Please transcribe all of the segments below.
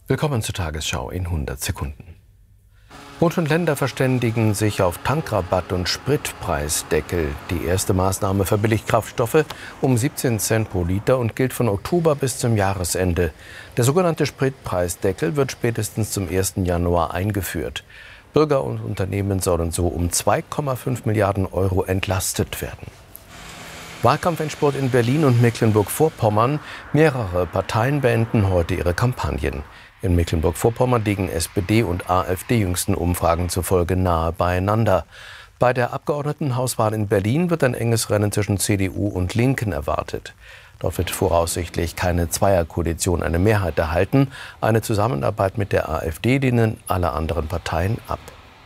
Willkommen zur Tagesschau in 100 Sekunden. Bund und Länder verständigen sich auf Tankrabatt und Spritpreisdeckel. Die erste Maßnahme verbilligt Kraftstoffe um 17 Cent pro Liter und gilt von Oktober bis zum Jahresende. Der sogenannte Spritpreisdeckel wird spätestens zum 1. Januar eingeführt. Bürger und Unternehmen sollen so um 2,5 Milliarden Euro entlastet werden. Wahlkampfendspurt in Berlin und Mecklenburg-Vorpommern. Mehrere Parteien beenden heute ihre Kampagnen. In Mecklenburg-Vorpommern liegen SPD und AfD jüngsten Umfragen zufolge nahe beieinander. Bei der Abgeordnetenhauswahl in Berlin wird ein enges Rennen zwischen CDU und Linken erwartet. Dort wird voraussichtlich keine Zweierkoalition eine Mehrheit erhalten. Eine Zusammenarbeit mit der AfD lehnen alle anderen Parteien ab.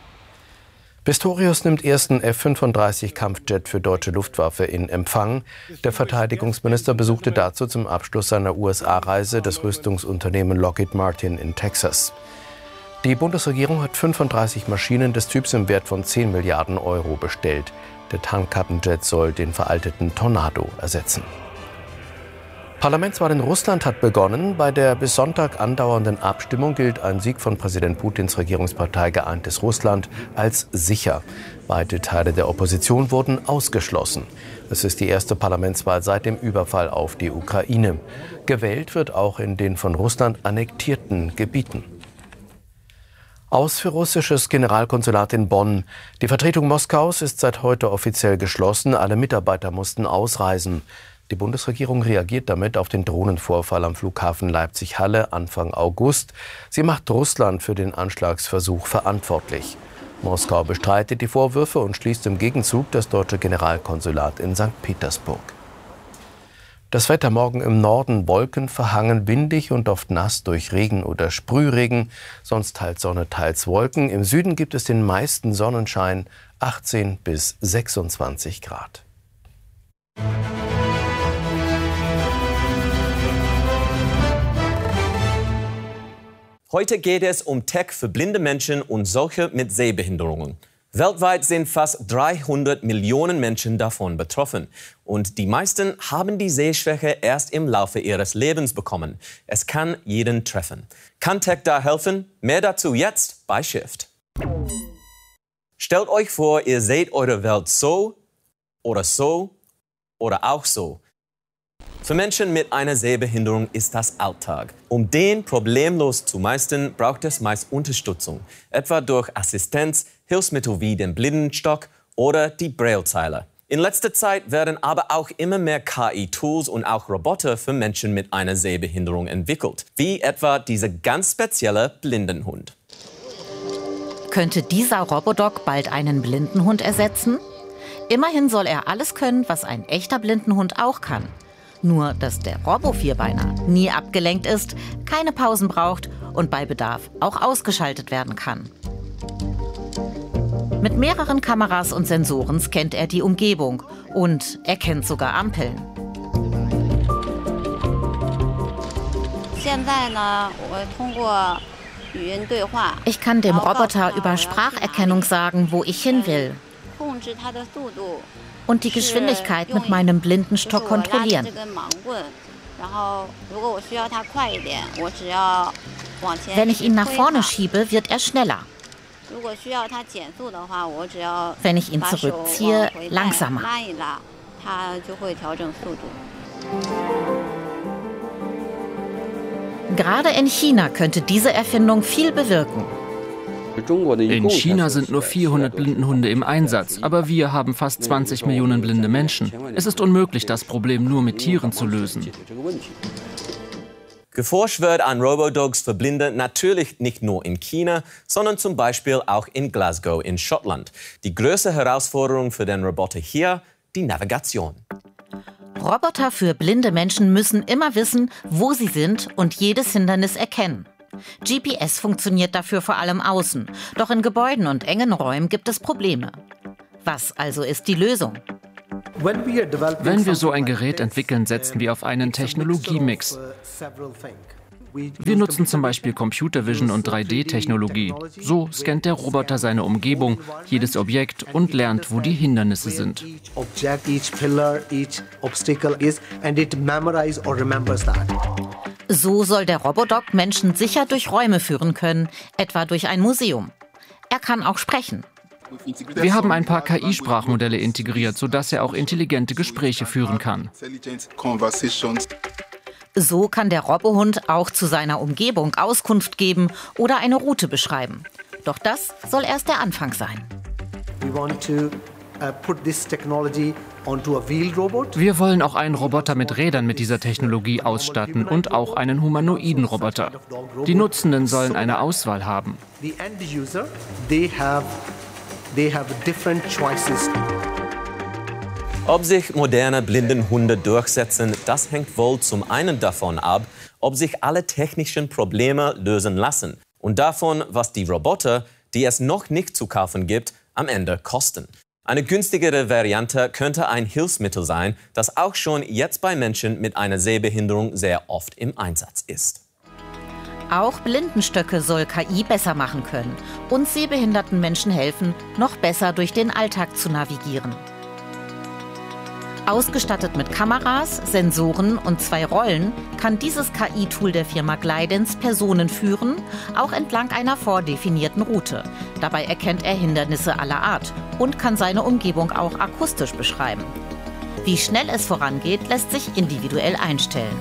Pistorius nimmt ersten F-35-Kampfjet für deutsche Luftwaffe in Empfang. Der Verteidigungsminister besuchte dazu zum Abschluss seiner USA-Reise das Rüstungsunternehmen Lockheed Martin in Texas. Die Bundesregierung hat 35 Maschinen des Typs im Wert von 10 Milliarden Euro bestellt. Der Tarnkappenjet soll den veralteten Tornado ersetzen. Parlamentswahl in Russland hat begonnen. Bei der bis Sonntag andauernden Abstimmung gilt ein Sieg von Präsident Putins Regierungspartei Geeintes Russland als sicher. Weite Teile der Opposition wurden ausgeschlossen. Es ist die erste Parlamentswahl seit dem Überfall auf die Ukraine. Gewählt wird auch in den von Russland annektierten Gebieten. Aus für russisches Generalkonsulat in Bonn. Die Vertretung Moskaus ist seit heute offiziell geschlossen. Alle Mitarbeiter mussten ausreisen. Die Bundesregierung reagiert damit auf den Drohnenvorfall am Flughafen Leipzig-Halle Anfang August. Sie macht Russland für den Anschlagsversuch verantwortlich. Moskau bestreitet die Vorwürfe und schließt im Gegenzug das deutsche Generalkonsulat in St. Petersburg. Das Wetter morgen im Norden wolkenverhangen, windig und oft nass durch Regen oder Sprühregen. Sonst teils Sonne, teils Wolken. Im Süden gibt es den meisten Sonnenschein, 18 bis 26 Grad. Heute geht es um Tech für blinde Menschen und solche mit Sehbehinderungen. Weltweit sind fast 300 Millionen Menschen davon betroffen. Und die meisten haben die Sehschwäche erst im Laufe ihres Lebens bekommen. Es kann jeden treffen. Kann Tech da helfen? Mehr dazu jetzt bei Shift. Stellt euch vor, ihr seht eure Welt so oder auch so. Für Menschen mit einer Sehbehinderung ist das Alltag. Um den problemlos zu meistern, braucht es meist Unterstützung, etwa durch Assistenz, Hilfsmittel wie den Blindenstock oder die Braillezeile. In letzter Zeit werden aber auch immer mehr KI-Tools und auch Roboter für Menschen mit einer Sehbehinderung entwickelt, wie etwa dieser ganz spezielle Blindenhund. Könnte dieser Robodoc bald einen Blindenhund ersetzen? Immerhin soll er alles können, was ein echter Blindenhund auch kann. Nur, dass der Robo-Vierbeiner nie abgelenkt ist, keine Pausen braucht und bei Bedarf auch ausgeschaltet werden kann. Mit mehreren Kameras und Sensoren scannt er die Umgebung und erkennt sogar Ampeln. Ich kann dem Roboter über Spracherkennung sagen, wo ich hin will. Und die Geschwindigkeit mit meinem Blindenstock kontrollieren. Wenn ich ihn nach vorne schiebe, wird er schneller. Wenn ich ihn zurückziehe, langsamer. Gerade in China könnte diese Erfindung viel bewirken. In China sind nur 400 Blindenhunde im Einsatz, aber wir haben fast 20 Millionen blinde Menschen. Es ist unmöglich, das Problem nur mit Tieren zu lösen. Geforscht wird an Robodogs für Blinde natürlich nicht nur in China, sondern zum Beispiel auch in Glasgow in Schottland. Die größte Herausforderung für den Roboter hier, die Navigation. Roboter für blinde Menschen müssen immer wissen, wo sie sind und jedes Hindernis erkennen. GPS funktioniert dafür vor allem außen, doch in Gebäuden und engen Räumen gibt es Probleme. Was also ist die Lösung? Wenn wir so ein Gerät entwickeln, setzen wir auf einen Technologiemix. Wir nutzen zum Beispiel Computer Vision und 3D-Technologie. So scannt der Roboter seine Umgebung, jedes Objekt und lernt, wo die Hindernisse sind. So soll der Robodoc Menschen sicher durch Räume führen können, etwa durch ein Museum. Er kann auch sprechen. Wir haben ein paar KI-Sprachmodelle integriert, sodass er auch intelligente Gespräche führen kann. So kann der Robohund auch zu seiner Umgebung Auskunft geben oder eine Route beschreiben. Doch das soll erst der Anfang sein. Wir wollen auch einen Roboter mit Rädern mit dieser Technologie ausstatten und auch einen humanoiden Roboter. Die Nutzenden sollen eine Auswahl haben. Ob sich moderne Blindenhunde durchsetzen, das hängt wohl zum einen davon ab, ob sich alle technischen Probleme lösen lassen und davon, was die Roboter, die es noch nicht zu kaufen gibt, am Ende kosten. Eine günstigere Variante könnte ein Hilfsmittel sein, das auch schon jetzt bei Menschen mit einer Sehbehinderung sehr oft im Einsatz ist. Auch Blindenstöcke soll KI besser machen können und sehbehinderten Menschen helfen, noch besser durch den Alltag zu navigieren. Ausgestattet mit Kameras, Sensoren und 2 Rollen kann dieses KI-Tool der Firma Glidance Personen führen, auch entlang einer vordefinierten Route. Dabei erkennt er Hindernisse aller Art und kann seine Umgebung auch akustisch beschreiben. Wie schnell es vorangeht, lässt sich individuell einstellen.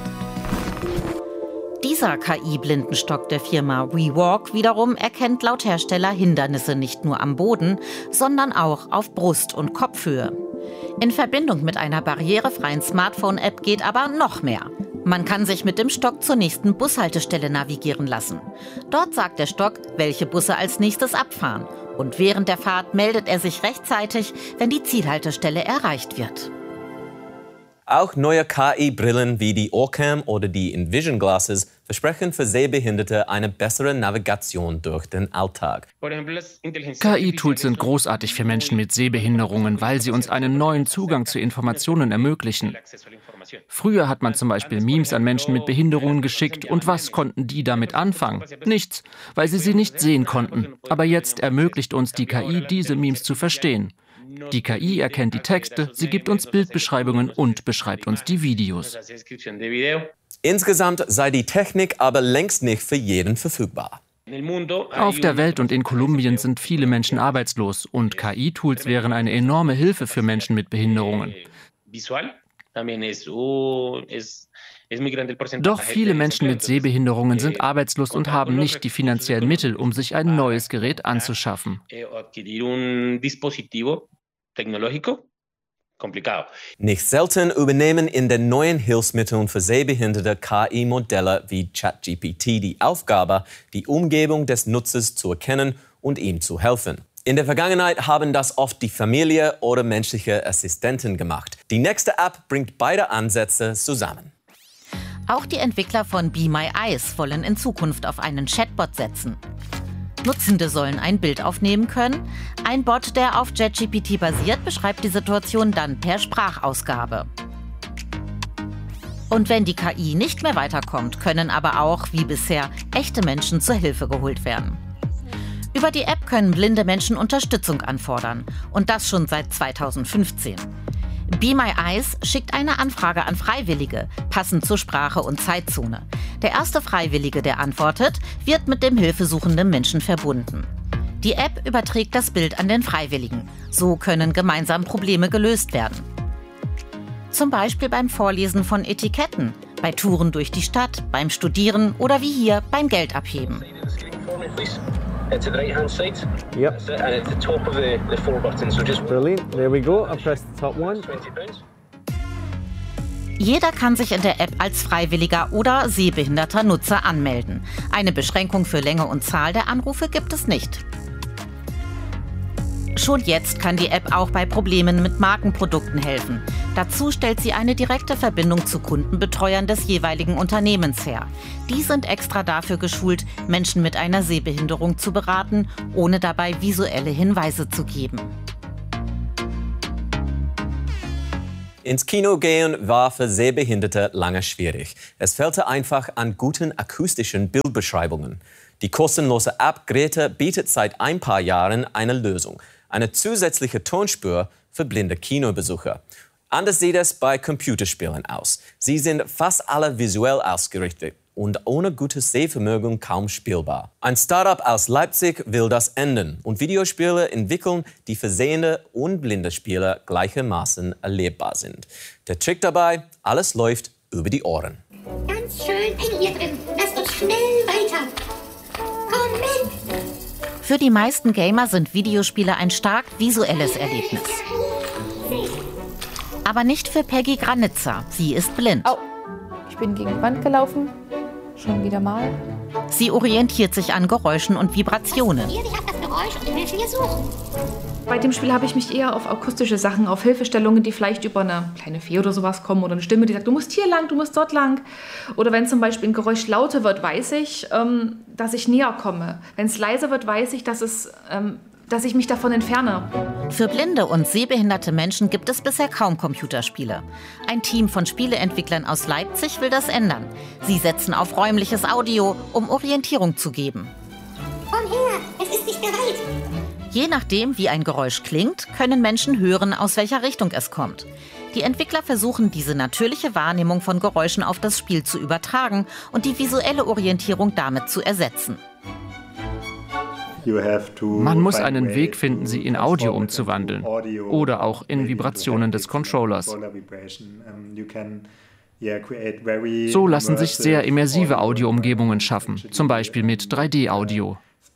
Dieser KI-Blindenstock der Firma WeWalk wiederum erkennt laut Hersteller Hindernisse nicht nur am Boden, sondern auch auf Brust- und Kopfhöhe. In Verbindung mit einer barrierefreien Smartphone-App geht aber noch mehr. Man kann sich mit dem Stock zur nächsten Bushaltestelle navigieren lassen. Dort sagt der Stock, welche Busse als nächstes abfahren. Und während der Fahrt meldet er sich rechtzeitig, wenn die Zielhaltestelle erreicht wird. Auch neue KI-Brillen wie die Orcam oder die Envision Glasses versprechen für Sehbehinderte eine bessere Navigation durch den Alltag. KI-Tools sind großartig für Menschen mit Sehbehinderungen, weil sie uns einen neuen Zugang zu Informationen ermöglichen. Früher hat man zum Beispiel Memes an Menschen mit Behinderungen geschickt und was konnten die damit anfangen? Nichts, weil sie nicht sehen konnten. Aber jetzt ermöglicht uns die KI, diese Memes zu verstehen. Die KI erkennt die Texte, sie gibt uns Bildbeschreibungen und beschreibt uns die Videos. Insgesamt sei die Technik aber längst nicht für jeden verfügbar. Auf der Welt und in Kolumbien sind viele Menschen arbeitslos und KI-Tools wären eine enorme Hilfe für Menschen mit Behinderungen. Doch viele Menschen mit Sehbehinderungen sind arbeitslos und haben nicht die finanziellen Mittel, um sich ein neues Gerät anzuschaffen. Nicht selten übernehmen in den neuen Hilfsmitteln für Sehbehinderte KI-Modelle wie ChatGPT die Aufgabe, die Umgebung des Nutzers zu erkennen und ihm zu helfen. In der Vergangenheit haben das oft die Familie oder menschliche Assistenten gemacht. Die nächste App bringt beide Ansätze zusammen. Auch die Entwickler von Be My Eyes wollen in Zukunft auf einen Chatbot setzen. Nutzende sollen ein Bild aufnehmen können. Ein Bot, der auf ChatGPT basiert, beschreibt die Situation dann per Sprachausgabe. Und wenn die KI nicht mehr weiterkommt, können aber auch, wie bisher, echte Menschen zur Hilfe geholt werden. Über die App können blinde Menschen Unterstützung anfordern. Und das schon seit 2015. Be My Eyes schickt eine Anfrage an Freiwillige, passend zur Sprache und Zeitzone. Der erste Freiwillige, der antwortet, wird mit dem hilfesuchenden Menschen verbunden. Die App überträgt das Bild an den Freiwilligen. So können gemeinsam Probleme gelöst werden. Zum Beispiel beim Vorlesen von Etiketten, bei Touren durch die Stadt, beim Studieren oder wie hier beim Geldabheben. To the right-hand side. Yep. That's it. And at the top of the 4 buttons. So just brilliant. There we go. I pressed the top one. £20. Jeder kann sich in der App als freiwilliger oder sehbehinderter Nutzer anmelden. Eine Beschränkung für Länge und Zahl der Anrufe gibt es nicht. Schon jetzt kann die App auch bei Problemen mit Markenprodukten helfen. Dazu stellt sie eine direkte Verbindung zu Kundenbetreuern des jeweiligen Unternehmens her. Die sind extra dafür geschult, Menschen mit einer Sehbehinderung zu beraten, ohne dabei visuelle Hinweise zu geben. Ins Kino gehen war für Sehbehinderte lange schwierig. Es fehlte einfach an guten akustischen Bildbeschreibungen. Die kostenlose App Grete bietet seit ein paar Jahren eine Lösung. Eine zusätzliche Tonspur für blinde Kinobesucher. Anders sieht es bei Computerspielen aus. Sie sind fast alle visuell ausgerichtet. und ohne gutes Sehvermögen kaum spielbar. Ein Startup aus Leipzig will das ändern und Videospiele entwickeln, die für sehende und blinde Spieler gleichermaßen erlebbar sind. Der Trick dabei, alles läuft über die Ohren. Ganz schön eng hier drin. Lasst uns schnell weiter. Komm mit! Für die meisten Gamer sind Videospiele ein stark visuelles Erlebnis. Aber nicht für Peggy Granitzer. Sie ist blind. Au, ich bin gegen die Wand gelaufen. Schon wieder mal. Sie orientiert sich an Geräuschen und Vibrationen. Ich habe das Geräusch und will hier suchen. Bei dem Spiel habe ich mich eher auf akustische Sachen, auf Hilfestellungen, die vielleicht über eine kleine Fee oder sowas kommen oder eine Stimme, die sagt, du musst hier lang, du musst dort lang. Oder wenn zum Beispiel ein Geräusch lauter wird, weiß ich, dass ich näher komme. Wenn es leiser wird, weiß ich, dass ich mich davon entferne. Für blinde und sehbehinderte Menschen gibt es bisher kaum Computerspiele. Ein Team von Spieleentwicklern aus Leipzig will das ändern. Sie setzen auf räumliches Audio, um Orientierung zu geben. Komm her, es ist nicht bereit. Je nachdem, wie ein Geräusch klingt, können Menschen hören, aus welcher Richtung es kommt. Die Entwickler versuchen, diese natürliche Wahrnehmung von Geräuschen auf das Spiel zu übertragen und die visuelle Orientierung damit zu ersetzen. Man muss einen Weg finden, sie in Audio umzuwandeln oder auch in Vibrationen des Controllers. So lassen sich sehr immersive Audioumgebungen schaffen, zum Beispiel mit 3D-Audio.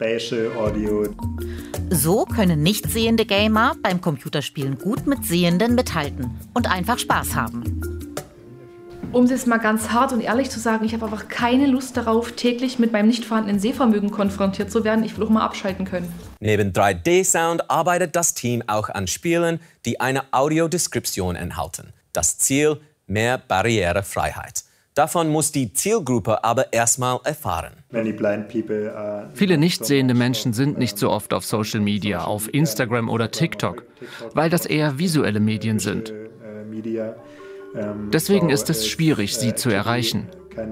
So können nicht sehende Gamer beim Computerspielen gut mit Sehenden mithalten und einfach Spaß haben. Um es jetzt mal ganz hart und ehrlich zu sagen, ich habe einfach keine Lust darauf, täglich mit meinem nicht vorhandenen Sehvermögen konfrontiert zu werden. Ich will auch mal abschalten können. Neben 3D-Sound arbeitet das Team auch an Spielen, die eine Audiodeskription enthalten. Das Ziel: mehr Barrierefreiheit. Davon muss die Zielgruppe aber erstmal erfahren. Viele nicht sehende Menschen sind nicht so oft auf Social Media, auf Instagram oder TikTok, weil das eher visuelle Medien sind. Deswegen ist es schwierig, sie zu erreichen.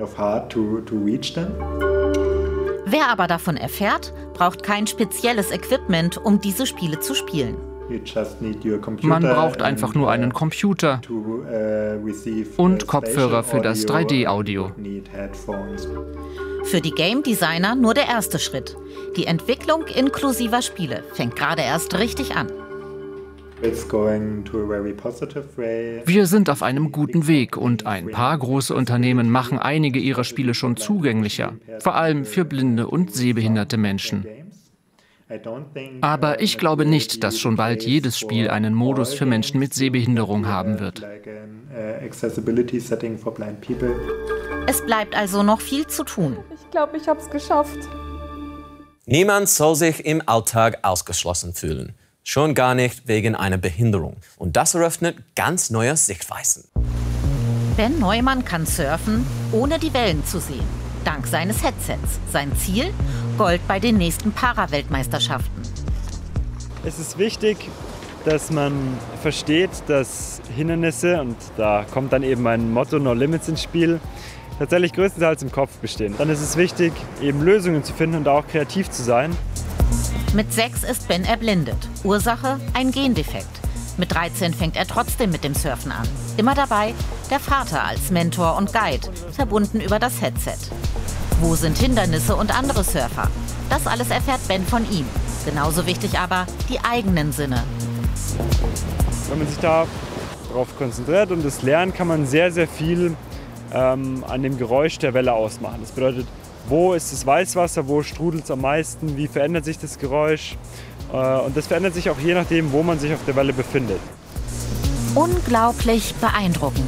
Wer aber davon erfährt, braucht kein spezielles Equipment, um diese Spiele zu spielen. Man braucht einfach nur einen Computer und Kopfhörer für das 3D-Audio. Für die Game Designer nur der erste Schritt. Die Entwicklung inklusiver Spiele fängt gerade erst richtig an. Wir sind auf einem guten Weg und ein paar große Unternehmen machen einige ihrer Spiele schon zugänglicher, vor allem für blinde und sehbehinderte Menschen. Aber ich glaube nicht, dass schon bald jedes Spiel einen Modus für Menschen mit Sehbehinderung haben wird. Es bleibt also noch viel zu tun. Ich glaube, ich habe es geschafft. Niemand soll sich im Alltag ausgeschlossen fühlen. Schon gar nicht wegen einer Behinderung. Und das eröffnet ganz neue Sichtweisen. Ben Neumann kann surfen, ohne die Wellen zu sehen. Dank seines Headsets. Sein Ziel? Gold bei den nächsten Para-Weltmeisterschaften. Es ist wichtig, dass man versteht, dass Hindernisse, und da kommt dann eben mein Motto No Limits ins Spiel, tatsächlich größtenteils im Kopf bestehen. Dann ist es wichtig, eben Lösungen zu finden und auch kreativ zu sein. Mit 6 ist Ben erblindet. Ursache? Ein Gendefekt. Mit 13 fängt er trotzdem mit dem Surfen an. Immer dabei der Vater als Mentor und Guide, verbunden über das Headset. Wo sind Hindernisse und andere Surfer? Das alles erfährt Ben von ihm. Genauso wichtig aber die eigenen Sinne. Wenn man sich darauf konzentriert und das lernt, kann man sehr, sehr viel an dem Geräusch der Welle ausmachen. Das bedeutet, wo ist das Weißwasser, wo strudelt es am meisten, wie verändert sich das Geräusch. Und das verändert sich auch je nachdem, wo man sich auf der Welle befindet. Unglaublich beeindruckend.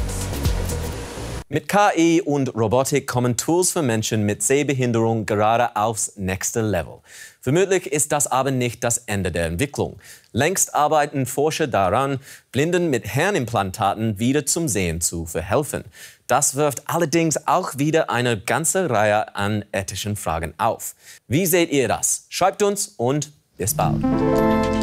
Mit KI und Robotik kommen Tools für Menschen mit Sehbehinderung gerade aufs nächste Level. Vermutlich ist das aber nicht das Ende der Entwicklung. Längst arbeiten Forscher daran, Blinden mit Hirnimplantaten wieder zum Sehen zu verhelfen. Das wirft allerdings auch wieder eine ganze Reihe an ethischen Fragen auf. Wie seht ihr das? Schreibt uns und bis bald.